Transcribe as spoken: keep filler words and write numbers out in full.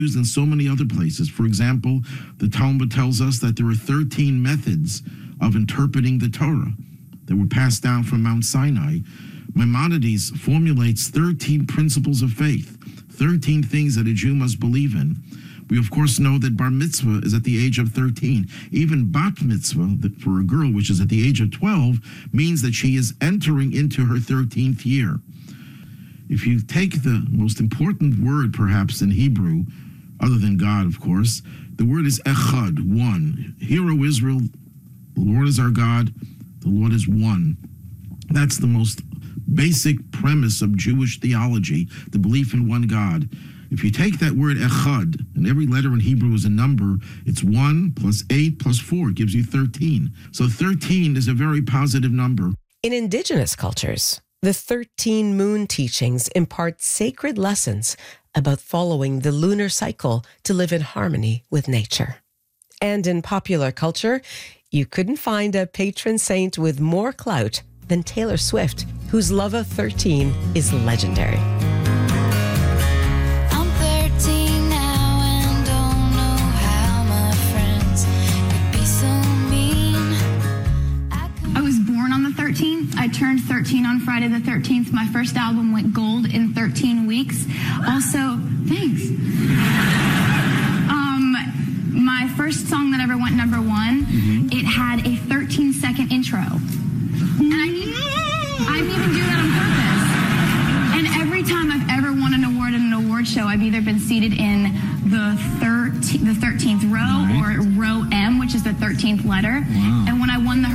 used in so many other places. For example, the Talmud tells us that there are thirteen methods of interpreting the Torah that were passed down from Mount Sinai. Maimonides formulates thirteen principles of faith, thirteen things that a Jew must believe in. We, of course, know that bar mitzvah is at the age of thirteen. Even bat mitzvah, for a girl, which is at the age of twelve, means that she is entering into her thirteenth year. If you take the most important word, perhaps, in Hebrew, other than God, of course, the word is echad, one. Hear, O Israel, the Lord is our God, the Lord is one. That's the most basic premise of Jewish theology, the belief in one God. If you take that word echad, and every letter in Hebrew is a number, it's one plus eight plus four gives you thirteen. So thirteen is a very positive number. In indigenous cultures, the thirteen moon teachings impart sacred lessons about following the lunar cycle to live in harmony with nature. And in popular culture, you couldn't find a patron saint with more clout than Taylor Swift, whose love of thirteen is legendary. I turned thirteen on Friday the thirteenth. My first album went gold in thirteen weeks. Also, thanks. Um, my first song that ever went number one, mm-hmm. it had a thirteen second intro. And I didn't, I didn't even do that on purpose. And every time I've ever won an award at an award show, I've either been seated in the thirteenth, the thirteenth row, right, or row M, which is the thirteenth letter. Wow. And when I won the